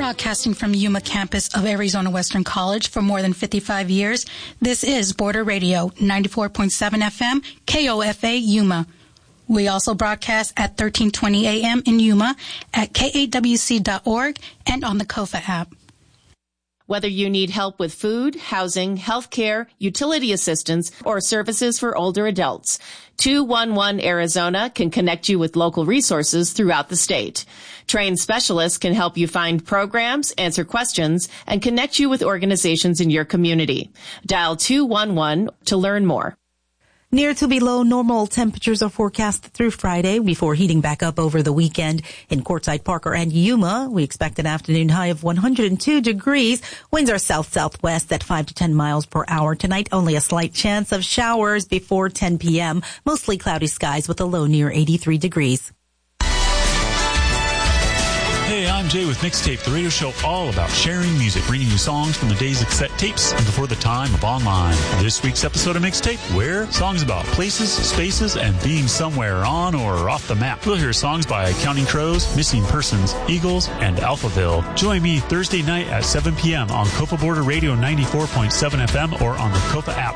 Broadcasting from Yuma campus of Arizona Western College for more than 55 years, this is Border Radio, 94.7 FM, KOFA Yuma. We also broadcast at 1320 AM in Yuma, at KAWC.org, and on the KOFA app. Whether you need help with food, housing, healthcare, utility assistance, or services for older adults, 211 Arizona can connect you with local resources throughout the state. Trained specialists can help you find programs, answer questions, and connect you with organizations in your community. Dial 211 to learn more. Near to below normal temperatures are forecast through Friday before heating back up over the weekend. In Quartzsite, Parker, and Yuma, we expect an afternoon high of 102 degrees. Winds are south-southwest at 5 to 10 miles per hour. Tonight, only a slight chance of showers before 10 p.m. Mostly cloudy skies with a low near 83 degrees. Hey, I'm Jay with Mixtape, the radio show all about sharing music, bringing you songs from the days of cassette tapes and before the time of online. This week's episode of Mixtape, where songs about places, spaces, and being somewhere on or off the map. We'll hear songs by Counting Crows, Missing Persons, Eagles, and Alphaville. Join me Thursday night at 7 p.m. on KOFA Border Radio 94.7 FM or on the KOFA app.